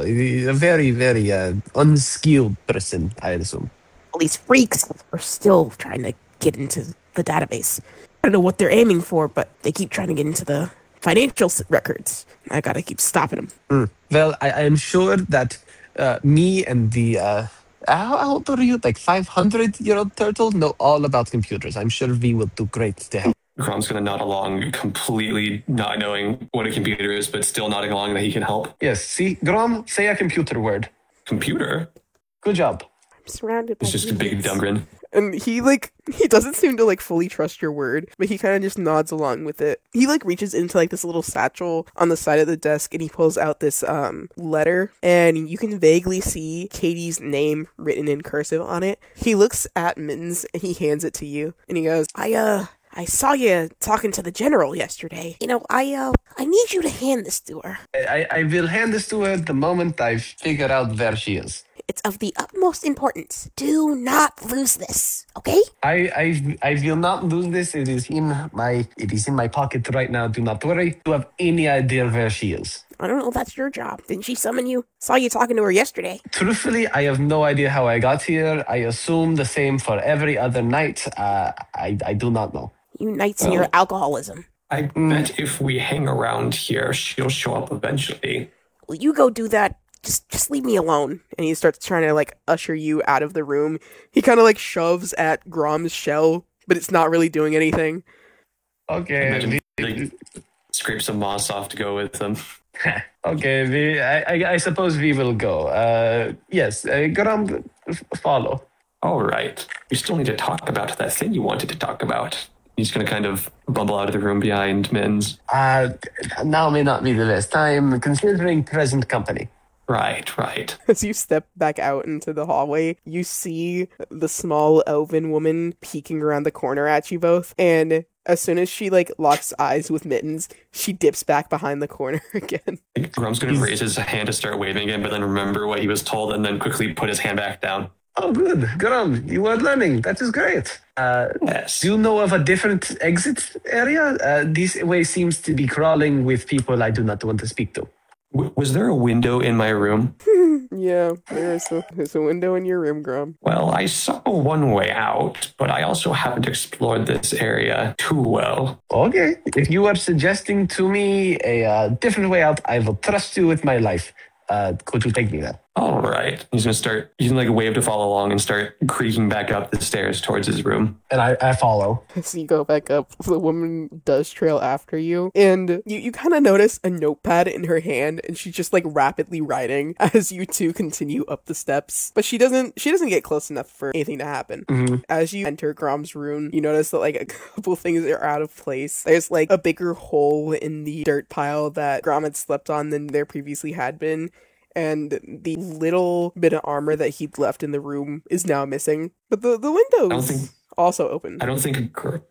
A very, very unskilled person, I assume. All these freaks are still trying to get into the database. I don't know what they're aiming for, but they keep trying to get into the financial records. I gotta keep stopping them. Well, I am sure that me and the how old are you? Like 500-year-old turtle know all about computers. I'm sure we will do great to help. Grom's gonna nod along, completely not knowing what a computer is, but still nodding along that he can help. Yes. See, Grom, say a computer word. Computer? Good job. I'm surrounded by It's just a big dumb grin. And he doesn't seem to fully trust your word, but he kind of just nods along with it. He reaches into this little satchel on the side of the desk and he pulls out this letter, and you can vaguely see Katie's name written in cursive on it. He looks at Mittens and he hands it to you and he goes, I saw you talking to the general yesterday. I need you to hand this to her. I will hand this to her the moment I figure out where she is. It's of the utmost importance. Do not lose this, okay? I will not lose this. It is in my pocket right now. Do not worry. Do you have any idea where she is? I don't know if that's your job. Didn't she summon you? Saw you talking to her yesterday. Truthfully, I have no idea how I got here. I assume the same for every other knight. I do not know. You knights and your alcoholism. I bet if we hang around here, she'll show up eventually. Well, you go do that. Just leave me alone. And he starts trying to usher you out of the room. He kind of shoves at Grom's shell, but it's not really doing anything. Okay. Scrape some moss off to go with them. Okay, I suppose we will go. Yes, Grom, follow. All right. We still need to talk about that thing you wanted to talk about. He's going to kind of bumble out of the room behind Mittens. Now may not be the best time, considering present company. Right. As you step back out into the hallway, you see the small elven woman peeking around the corner at you both, and as soon as she locks eyes with Mittens, she dips back behind the corner again. Grom's going to raise his hand to start waving again, but then remember what he was told and then quickly put his hand back down. Oh, good. Grom, you are learning. That is great. Yes. Do you know of a different exit area? This way seems to be crawling with people I do not want to speak to. Was there a window in my room? Yeah, there's a window in your room, Grom. Well, I saw one way out, but I also haven't explored this area too well. Okay. If you are suggesting to me a different way out, I will trust you with my life. Could you take me there? All right. He's going to wave to follow along and start creaking back up the stairs towards his room. And I follow. As you go back up, the woman does trail after you. And you kind of notice a notepad in her hand, and she's just rapidly writing as you two continue up the steps. But she doesn't get close enough for anything to happen. Mm-hmm. As you enter Grom's room, you notice that a couple things are out of place. There's a bigger hole in the dirt pile that Grom had slept on than there previously had been. And the little bit of armor that he'd left in the room is now missing. But the window's also open. I don't think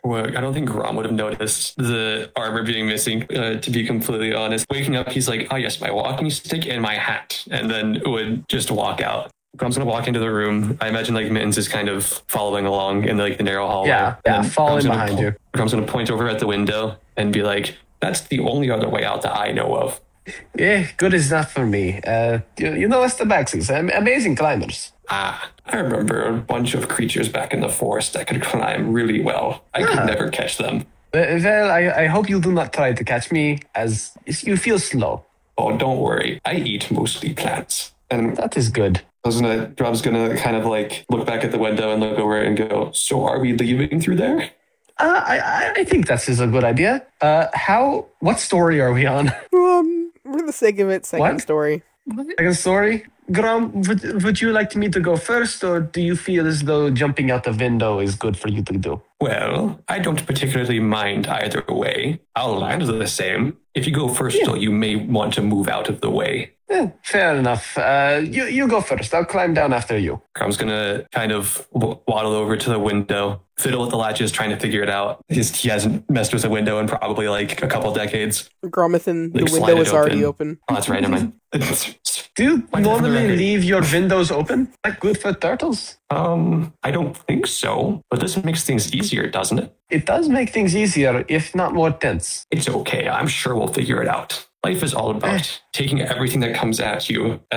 Grom would have noticed the armor being missing, to be completely honest. Waking up, he's like, oh yes, my walking stick and my hat. And then would just walk out. Grom's going to walk into the room. I imagine Mittens is kind of following along in the narrow hallway. Yeah, following behind you. Grom's going to point over at the window and be like, that's the only other way out that I know of. Yeah, good is not for me. You know us tabaxis, amazing climbers. I remember a bunch of creatures back in the forest that could climb really well. I could never catch them. Well, I hope you do not try to catch me, as you feel slow. Oh, don't worry. I eat mostly plants. And that is good. Grom's gonna kind of look back at the window and look over and go, so are we leaving through there? I think that is a good idea. What story are we on? For the sake of it, second story. Second story? Grom, would you like me to go first, or do you feel as though jumping out the window is good for you to do? Well, I don't particularly mind either way. I'll land the same. If you go first, though, you may want to move out of the way. Fair enough. You go first. I'll climb down after you. Grom's gonna kind of waddle over to the window, fiddle with the latches, trying to figure it out. He hasn't messed with a window in probably a couple decades. Gromathan, the window is already open. Oh, that's right. Never mind. Do you normally leave your windows open? Good for turtles? I don't think so. But this makes things easier, doesn't it? It does make things easier, if not more tense. It's okay. I'm sure we'll figure it out. Life is all about taking everything that comes at you